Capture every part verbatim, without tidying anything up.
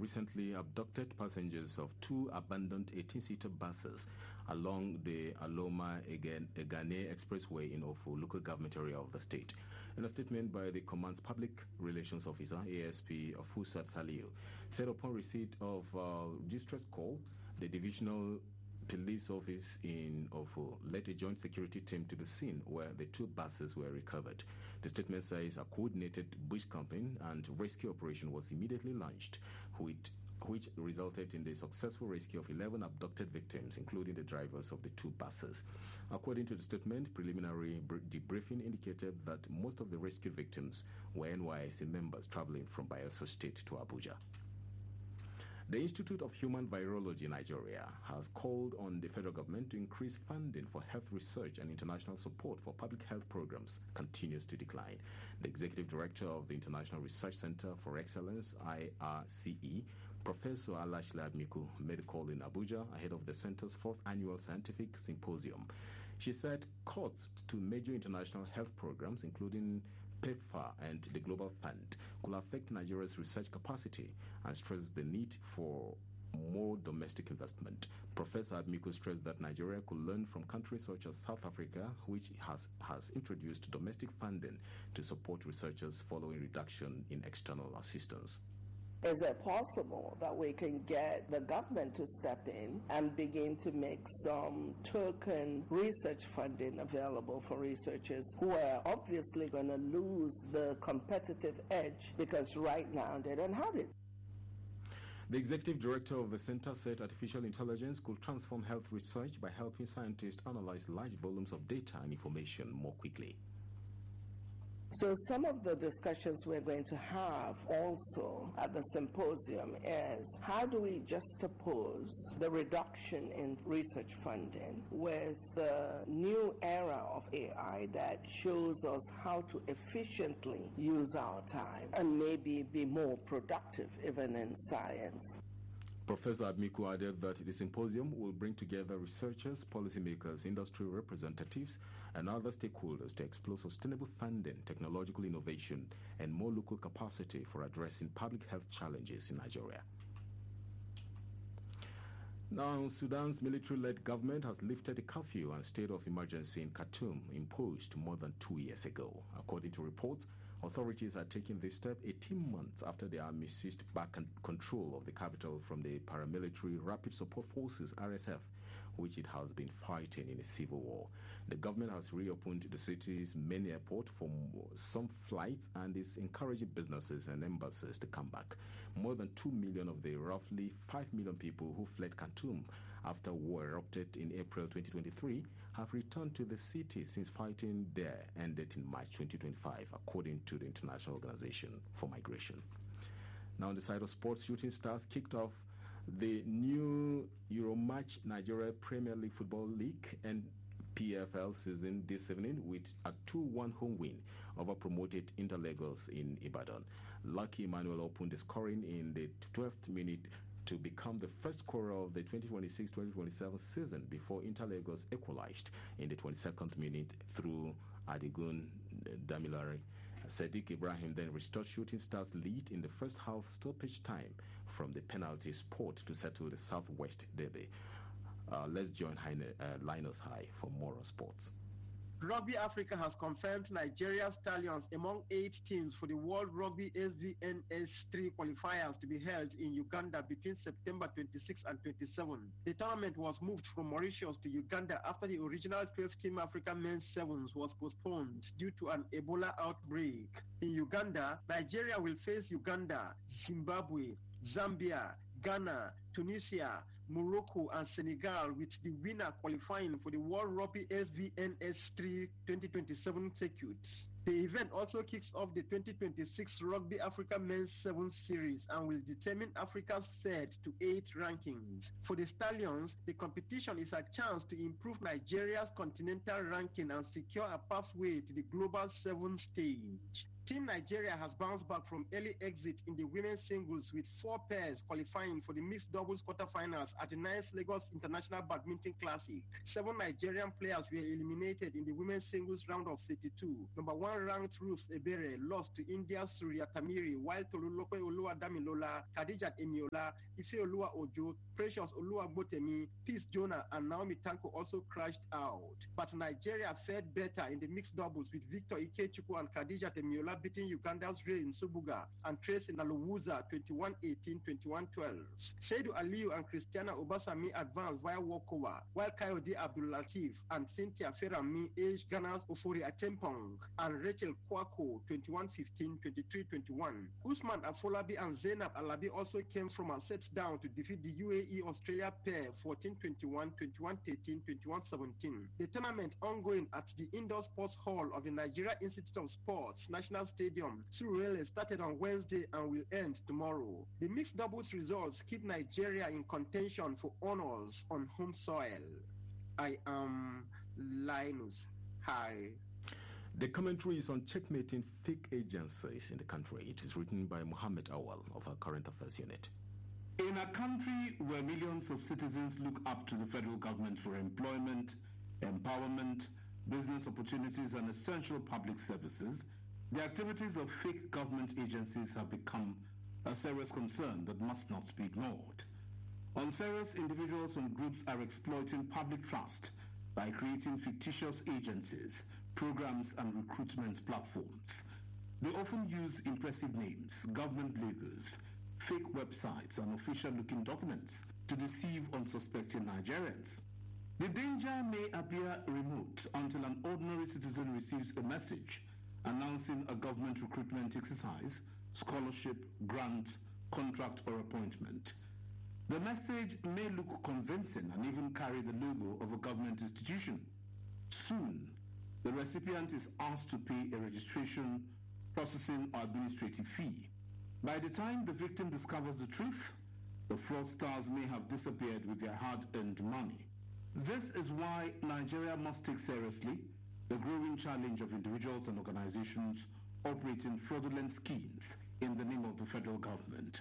recently abducted passengers of two abandoned eighteen-seater buses along the Aloma-Egane Expressway in Ofo, local government area of the state. In a statement by the command's public relations officer, A S P Afusat Saliu, said upon receipt of uh, distress call, the divisional police office in Ofo led a joint security team to the scene where the two buses were recovered. The statement says a coordinated bush campaign and rescue operation was immediately launched, which, which resulted in the successful rescue of eleven abducted victims, including the drivers of the two buses. According to the statement, preliminary debriefing indicated that most of the rescued victims were N Y S C members traveling from Bayelsa State to Abuja. The Institute of Human Virology in Nigeria has called on the federal government to increase funding for health research, and international support for public health programs continues to decline. The executive director of the International Research Center for Excellence, I R C E, Professor Alashle Admiku, made a call in Abuja ahead of the center's fourth annual scientific symposium. She said cuts to major international health programs, including PEPFAR and the Global Fund, could affect Nigeria's research capacity and stressed the need for more domestic investment. Professor Admiku stressed that Nigeria could learn from countries such as South Africa, which has, has introduced domestic funding to support researchers following reduction in external assistance. Is it possible that we can get the government to step in and begin to make some token research funding available for researchers who are obviously going to lose the competitive edge because right now they don't have it? The executive director of the center said artificial intelligence could transform health research by helping scientists analyze large volumes of data and information more quickly. So some of the discussions we're going to have also at the symposium is how do we juxtapose the reduction in research funding with the new era of A I that shows us how to efficiently use our time and maybe be more productive even in science. Professor Admiku added that the symposium will bring together researchers, policymakers, industry representatives, and other stakeholders to explore sustainable funding, technological innovation, and more local capacity for addressing public health challenges in Nigeria. Now, Sudan's military-led government has lifted a curfew and state of emergency in Khartoum imposed more than two years ago. According to reports, authorities are taking this step eighteen months after the army seized back control of the capital from the paramilitary Rapid Support Forces, R S F, which it has been fighting in a civil war. The government has reopened the city's main airport for some flights and is encouraging businesses and embassies to come back. More than two million of the roughly five million people who fled Khartoum after war erupted in April twenty twenty-three have returned to the city since fighting there ended in March twenty twenty-five, according to the International Organization for Migration. Now, on the side of sports, Shooting Stars kicked off the new Euromatch Nigeria Premier League Football League and P F L season this evening with a two one home win over promoted Inter Lagos in Ibadan. Lucky Emmanuel opened the scoring in the twelfth minute to become the first scorer of the twenty twenty-six twenty twenty-seven season before Inter Lagos equalized in the twenty-second minute through Adigun Damilare. Sadiq Ibrahim then restored Shooting Stars' lead in the first half stoppage time from the penalty spot to settle the Southwest derby. Uh, let's join Heine, uh, Linus High for more on sports. Rugby Africa has confirmed Nigeria's Stallions among eight teams for the World Rugby S V N S three qualifiers to be held in Uganda between September twenty-sixth and twenty-seventh. The tournament was moved from Mauritius to Uganda after the original twelve-team Africa Men's Sevens was postponed due to an Ebola outbreak. In Uganda, Nigeria will face Uganda, Zimbabwe, Zambia, Ghana, Tunisia, Morocco and Senegal, with the winner qualifying for the World Rugby S V N S three twenty twenty-seven circuit. The event also kicks off the twenty twenty-six Rugby Africa Men's Sevens series and will determine Africa's third to eighth rankings. For the Stallions, the competition is a chance to improve Nigeria's continental ranking and secure a pathway to the global seven stage. Team Nigeria has bounced back from early exit in the women's singles with four pairs qualifying for the mixed doubles quarterfinals at the ninth Lagos International Badminton Classic. Seven Nigerian players were eliminated in the women's singles round of thirty-two. Number one ranked Ruth Ebere lost to India's Surya Tamiri, while Tolulope Oluwadamilola, Khadijat Emiola, Ife Olua Ojo, Precious Oluwagbotemi, Peace Jonah, and Naomi Tanko also crashed out. But Nigeria fared better in the mixed doubles with Victor Ikechukwu and Khadijat Emiola beating Uganda's Ray Nsubuga and Tracy Nalowuza twenty-one eighteen, twenty-one twelve. Shaidu Aliyu and Christiana Obasami advanced via walkover, while Kayode Abdul-Latif and Cynthia Ferrami aged Ghana's Ofori Atempong and Rachel Kwako twenty-one fifteen, twenty-three twenty-one. Usman Afolabi and Zainab Alabi also came from a set down to defeat the U A E-Australia pair fourteen twenty-one, twenty-one thirteen, twenty-one seventeen. The tournament ongoing at the Indoor Sports Hall of the Nigeria Institute of Sports, National Stadium, Surulere, started on Wednesday and will end tomorrow. The mixed doubles results keep Nigeria in contention for honors on home soil. I am Linus. Hi. The commentary is on checkmating fake agencies in the country. It is written by Mohammed Awal of our Current Affairs Unit. In a country where millions of citizens look up to the federal government for employment, empowerment, business opportunities, and essential public services, the activities of fake government agencies have become a serious concern that must not be ignored. Unserious individuals and groups are exploiting public trust by creating fictitious agencies, programs, and recruitment platforms. They often use impressive names, government logos, fake websites, and official-looking documents to deceive unsuspecting Nigerians. The danger may appear remote until an ordinary citizen receives a message announcing a government recruitment exercise, scholarship, grant, contract, or appointment. The message may look convincing and even carry the logo of a government institution. Soon, the recipient is asked to pay a registration, processing, or administrative fee. By the time the victim discovers the truth, the fraudsters may have disappeared with their hard-earned money. This is why Nigeria must take seriously the growing challenge of individuals and organizations operating fraudulent schemes in the name of the federal government.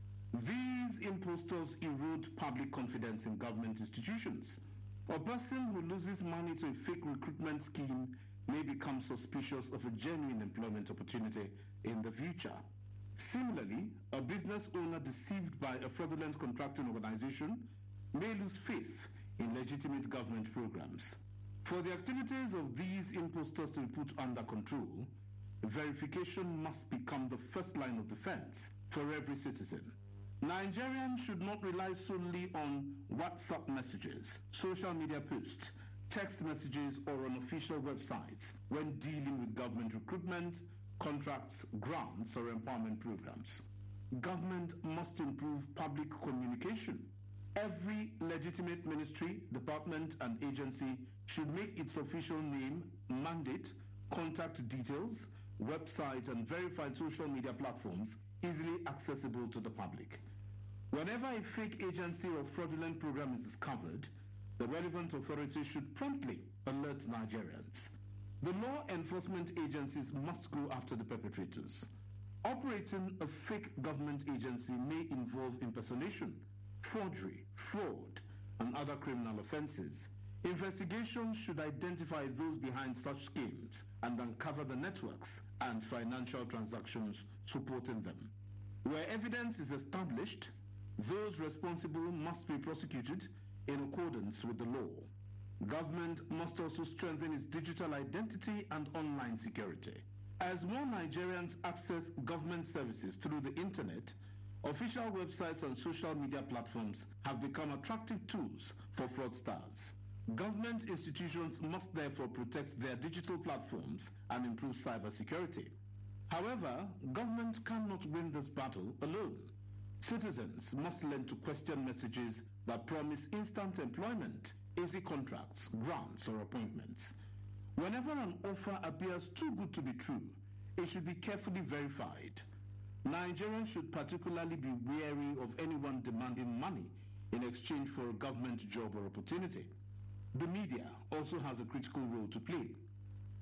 These impostors erode public confidence in government institutions. A person who loses money to a fake recruitment scheme may become suspicious of a genuine employment opportunity in the future. Similarly, a business owner deceived by a fraudulent contracting organization may lose faith in legitimate government programs. For the activities of these impostors to be put under control, verification must become the first line of defense for every citizen. Nigerians should not rely solely on WhatsApp messages, social media posts, text messages, or on official websites when dealing with government recruitment, contracts, grants, or empowerment programs. Government must improve public communication. Every legitimate ministry, department, and agency should make its official name, mandate, contact details, website, and verified social media platforms easily accessible to the public. Whenever a fake agency or fraudulent program is discovered, the relevant authorities should promptly alert Nigerians. The law enforcement agencies must go after the perpetrators. Operating a fake government agency may involve impersonation, forgery, fraud, and other criminal offenses. Investigations should identify those behind such schemes and uncover the networks and financial transactions supporting them. Where evidence is established, those responsible must be prosecuted in accordance with the law. Government must also strengthen its digital identity and online security. As more Nigerians access government services through the internet, official websites and social media platforms have become attractive tools for fraudsters. Government institutions must therefore protect their digital platforms and improve cybersecurity. However, government cannot win this battle alone. Citizens must learn to question messages that promise instant employment, easy contracts, grants, or appointments. Whenever an offer appears too good to be true, it should be carefully verified. Nigerians should particularly be wary of anyone demanding money in exchange for a government job or opportunity. The media also has a critical role to play.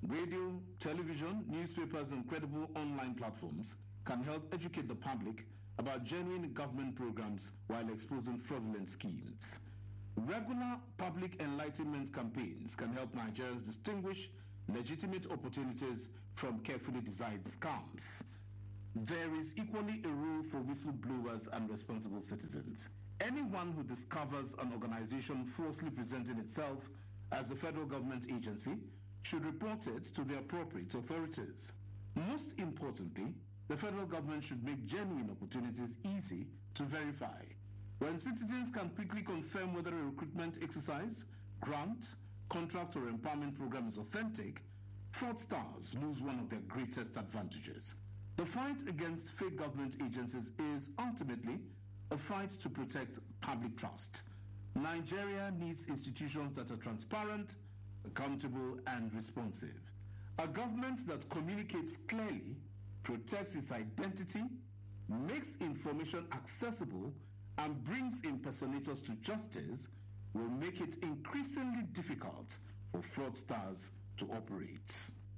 Radio, television, newspapers, and credible online platforms can help educate the public about genuine government programs while exposing fraudulent schemes. Regular public enlightenment campaigns can help Nigerians distinguish legitimate opportunities from carefully designed scams. There is equally a role for whistleblowers and responsible citizens. Anyone who discovers an organization falsely presenting itself as a federal government agency should report it to the appropriate authorities. Most importantly, the federal government should make genuine opportunities easy to verify. When citizens can quickly confirm whether a recruitment exercise, grant, contract or empowerment program is authentic, fraudsters lose one of their greatest advantages. The fight against fake government agencies is ultimately a fight to protect public trust. Nigeria needs institutions that are transparent, accountable, and responsive. A government that communicates clearly, protects its identity, makes information accessible, and brings impersonators to justice will make it increasingly difficult for fraudsters to operate.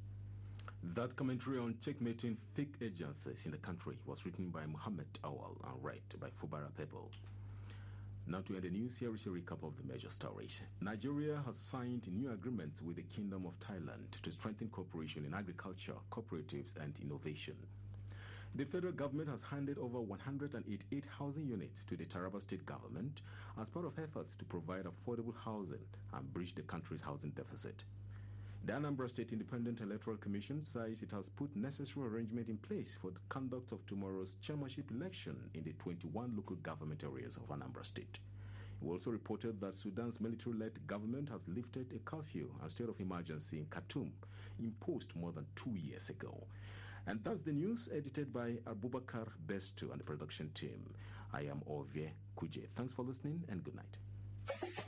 That commentary on checkmating fake agencies in the country was written by Muhammad Awal and read by Fubara Pebble. Now to end the news, here is a recap of the major stories. Nigeria has signed new agreements with the Kingdom of Thailand to strengthen cooperation in agriculture, cooperatives, and innovation. The federal government has handed over one hundred eighty-eight housing units to the Taraba state government as part of efforts to provide affordable housing and bridge the country's housing deficit. The Anambra State Independent Electoral Commission says it has put necessary arrangement in place for the conduct of tomorrow's chairmanship election in the twenty-one local government areas of Anambra State. It also reported that Sudan's military-led government has lifted a curfew and state of emergency in Khartoum, imposed more than two years ago. And that's the news, edited by Abubakar Bestu and the production team. I am Ovie Kuje. Thanks for listening and good night.